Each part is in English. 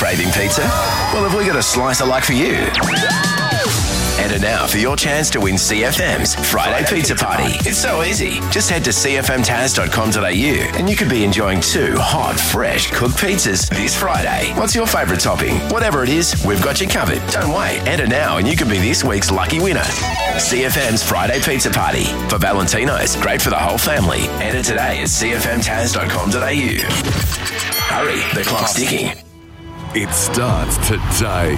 Craving pizza? Well, have we got a slice of luck for you? Enter now for your chance to win CFM's Friday Pizza Party. It's so easy. Just head to cfmtaz.com.au and you could be enjoying 2 hot, fresh cooked pizzas this Friday. What's your favourite topping? Whatever it is, we've got you covered. Don't wait. Enter now and you could be this week's lucky winner. CFM's Friday Pizza Party. For Valentino's, great for the whole family. Enter today at cfmtaz.com.au. Hurry, the clock's ticking. It starts today.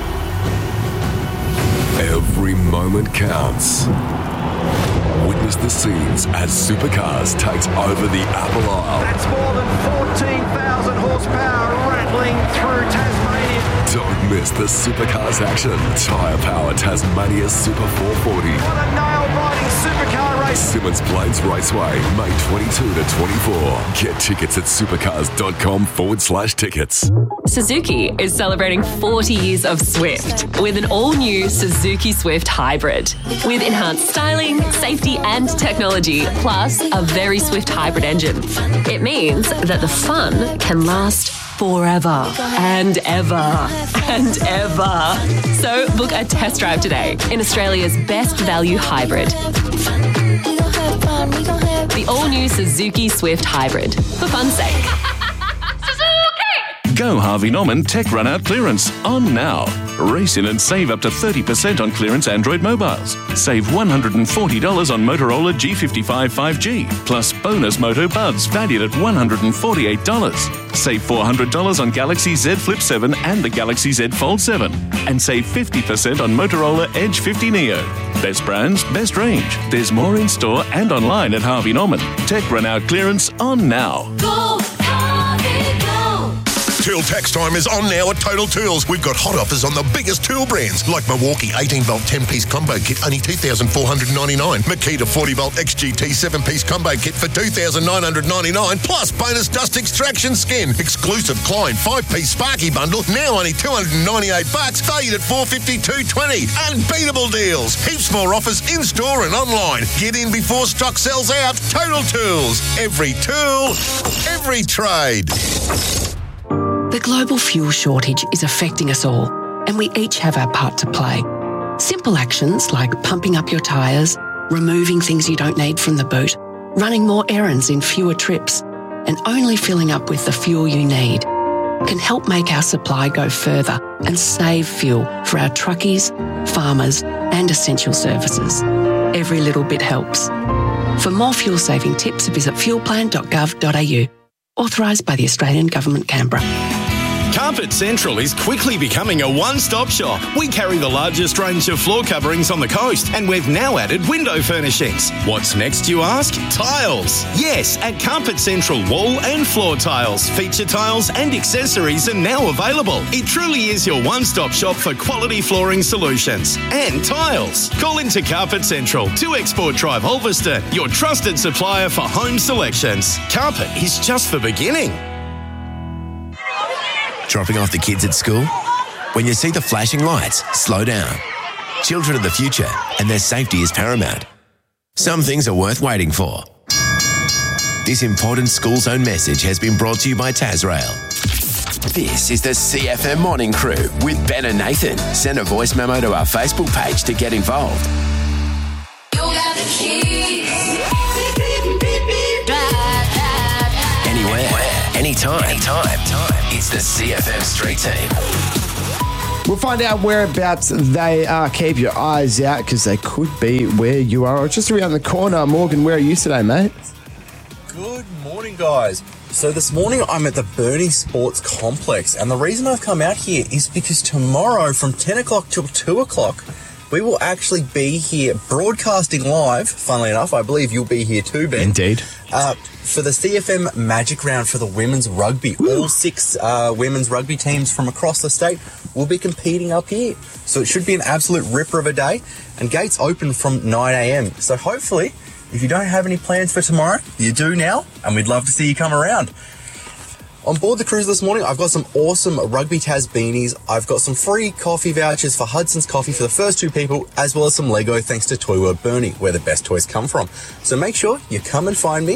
Every moment counts. Witness the scenes as Supercars takes over the Apple Isle. That's more than 14,000 horsepower rattling through Tasmania. Don't miss the Supercars action. Tyre Power Tasmania Super 440. What a nail-biting supercar race. Simmons Plains Raceway, May 22 to 24. Get tickets at supercars.com/tickets. Suzuki is celebrating 40 years of Swift with an all-new Suzuki Swift Hybrid. With enhanced styling, safety and technology, plus a very swift hybrid engine. It means that the fun can last forever and ever and ever. So book a test drive today in Australia's best value hybrid. The all-new Suzuki Swift Hybrid. For fun's sake. Go Harvey Norman Tech Run Out Clearance on now. Race in and save up to 30% on clearance Android mobiles. Save $140 on Motorola G55 5G, plus bonus Moto Buds valued at $148. Save $400 on Galaxy Z Flip 7 and the Galaxy Z Fold 7. And save 50% on Motorola Edge 50 Neo. Best brands, best range. There's more in store and online at Harvey Norman. Tech Run Out Clearance on now. Go, Harvey, go! Tool tax time is on now at Total Tools. We've got hot offers on the biggest tool brands like Milwaukee 18-volt 10-piece combo kit, only $2,499. Makita 40-volt XGT 7-piece combo kit for $2,999, plus bonus dust extraction skin. Exclusive Klein 5-piece Sparky bundle, now only $298, valued at $452.20. Unbeatable deals. Heaps more offers in-store and online. Get in before stock sells out. Total Tools. Every tool, every trade. The global fuel shortage is affecting us all, and we each have our part to play. Simple actions like pumping up your tyres, removing things you don't need from the boot, running more errands in fewer trips, and only filling up with the fuel you need can help make our supply go further and save fuel for our truckies, farmers, and essential services. Every little bit helps. For more fuel-saving tips, visit fuelplan.gov.au. Authorised by the Australian Government, Canberra. Carpet Central is quickly becoming a one-stop shop. We carry the largest range of floor coverings on the coast, and we've now added window furnishings. What's next, you ask? Tiles. Yes, at Carpet Central, wall and floor tiles, feature tiles and accessories are now available. It truly is your one-stop shop for quality flooring solutions and tiles. Call into Carpet Central, 2 Export Drive, Ulverston, your trusted supplier for home selections. Carpet is just for beginning. Dropping off the kids at school? When you see the flashing lights, slow down. Children are the future, and their safety is paramount. Some things are worth waiting for. This important school zone message has been brought to you by Tasrail. This is the CFM Morning Crew with Ben and Nathan. Send a voice memo to our Facebook page to get involved. You got the keys. Anywhere, anytime. It's the CFM Street Team. We'll find out whereabouts they are. Keep your eyes out because they could be where you are or just around the corner. Morgan, where are you today, mate? Good morning, guys. So this morning I'm at the Burnie Sports Complex, and the reason I've come out here is because tomorrow from 10 o'clock till 2 o'clock we will actually be here broadcasting live. Funnily enough, I believe you'll be here too, Ben. Indeed. For the CFM Magic Round for the women's rugby. Woo. All 6 women's rugby teams from across the state will be competing up here. So it should be an absolute ripper of a day. And gates open from 9 a.m. So hopefully, if you don't have any plans for tomorrow, you do now, and we'd love to see you come around. On board the cruise this morning, I've got some awesome Rugby Taz beanies. I've got some free coffee vouchers for Hudson's Coffee for the first 2 people, as well as some Lego thanks to Toy World Burnie, where the best toys come from. So make sure you come and find me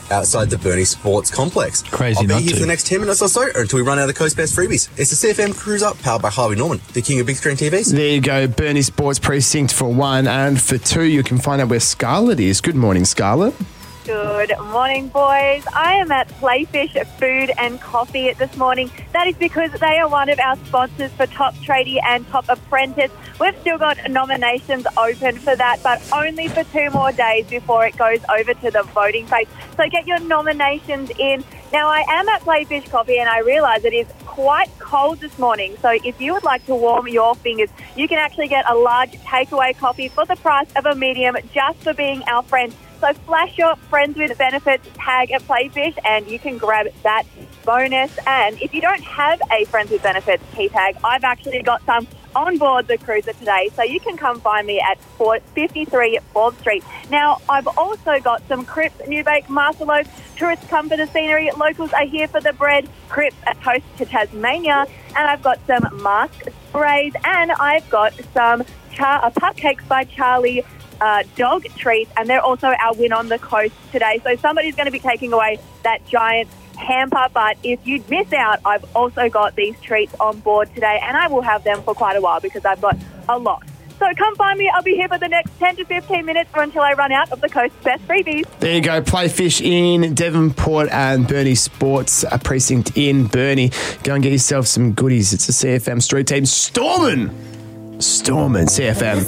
outside the Burnie Sports Complex. Crazy I'll be not here to. for the next 10 minutes or so, or until we run out of the Coast Best freebies. It's the CFM Cruise Up, powered by Harvey Norman, the king of big screen TVs. There you go, Burnie Sports Precinct for 1, and for 2, you can find out where Scarlett is. Good morning, Scarlett. Good morning, boys. I am at Playfish Food and Coffee this morning. That is because they are one of our sponsors for Top Tradie and Top Apprentice. We've still got nominations open for that, but only for 2 more days before it goes over to the voting phase. So get your nominations in. Now, I am at Playfish Coffee, and I realise it is quite cold this morning. So if you would like to warm your fingers, you can actually get a large takeaway coffee for the price of a medium just for being our friend. So flash your Friends with Benefits tag at Playfish and you can grab that bonus. And if you don't have a Friends with Benefits key tag, I've actually got some on board the cruiser today. So you can come find me at 53 4th Street. Now, I've also got some Cripps New Bake Master Loaves. Tourists come for the scenery. Locals are here for the bread. Cripps a toast to Tasmania. And I've got some mask sprays. And I've got some cupcakes by Charlie dog treats, and they're also our win on the coast today. So somebody's going to be taking away that giant hamper, but if you miss out, I've also got these treats on board today, and I will have them for quite a while because I've got a lot. So come find me. I'll be here for the next 10 to 15 minutes or until I run out of the Coast's best freebies. There you go, Playfish in Devonport and Burnie Sports Precinct in Burnie. Go and get yourself some goodies. It's a CFM Street Team Stormin' CFM.